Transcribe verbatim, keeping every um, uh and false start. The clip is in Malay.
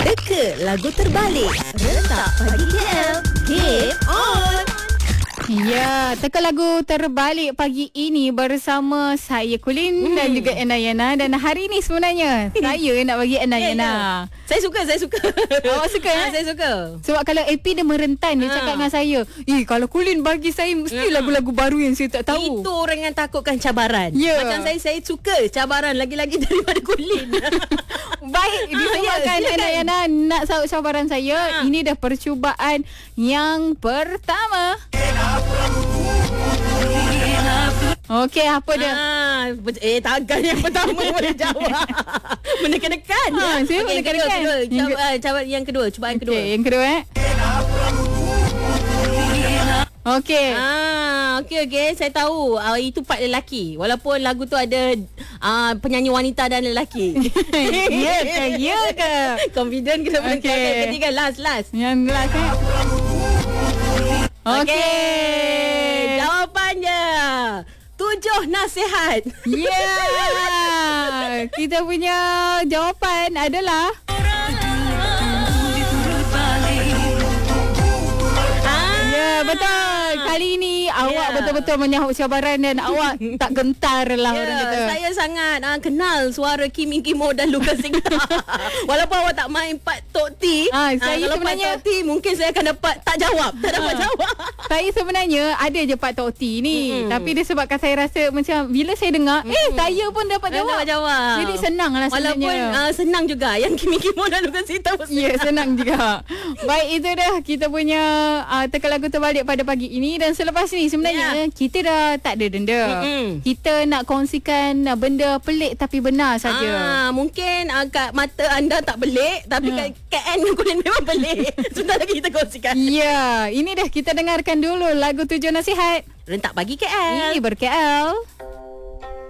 Teka lagu terbalik. Rentak pagi K L. Game on. Ya, teka lagu terbalik pagi ini bersama saya Kulin hmm. dan juga Enayana. Dan hari ini sebenarnya saya nak bagi Enayana. Yeah, yeah. Saya suka, saya suka. Awak suka ha, eh? Saya suka. Sebab kalau A P dia merentan, dia ha. cakap dengan saya, eh kalau Kulin bagi saya mesti ha. lagu-lagu baru yang saya tak tahu. Itu orang yang takutkan cabaran. Yeah. Macam saya, saya suka cabaran lagi-lagi daripada Kulin. Baik, disebabkan ya, Enayana nak sahut cabaran saya. Ha. Ini dah percubaan yang pertama. Okey, apa dia? Ah, eh, takkan yang pertama boleh jawab. Menekan-nekan. Ha, saya okay, menekan-nekan. Kedua, kedua. Cabar, uh, cabar yang kedua, cubaan okay, kedua. Yang kedua eh. Okey. Ah, okey okey, saya tahu. Uh, itu part lelaki. Walaupun lagu tu ada uh, penyanyi wanita dan lelaki. Ya ke? Ya ke? Confident kita boleh. Okey. Okay, ketiga last last. Yang last eh. Okey. Okay. Jawapannya tujuh nasihat. Ya. Yeah. Kita punya jawapan adalah Ya, betul. Kali ini yeah. awak betul-betul menyahut cabaran dan awak tak gentar lah yeah, orang kata. Saya sangat uh, kenal suara Kimi Kimo dan Lucas Singha. Walaupun awak tak main part Tok T, ha, uh, saya kalau sebenarnya part Tok T mungkin saya akan dapat tak jawab, tak dapat ha. jawab. Saya sebenarnya ada je part Tok T ni, mm-hmm. tapi disebabkan saya rasa macam bila saya dengar, mm-hmm. eh saya pun dapat jawab. dapat jawab. Jadi senang lah sebenarnya. Walaupun uh, senang juga yang Kimi Kimo dan Lucas Singha pun senang. Ya, senang juga. Baik, itu dah kita punya uh, teka lagu terbalik pada pagi ini. Dan selepas ni sebenarnya yeah. kita dah tak ada denda. Mm-hmm. Kita nak kongsikan uh, benda pelik tapi benar saja. Ah, mungkin uh, kat mata anda tak pelik, tapi yeah. kat K N Kulin memang pelik. Sebentar lagi kita kongsikan. Ya, yeah. ini dah kita dengarkan dulu lagu Tujuh Nasihat. Rentak pagi K L. Ini ber-K L.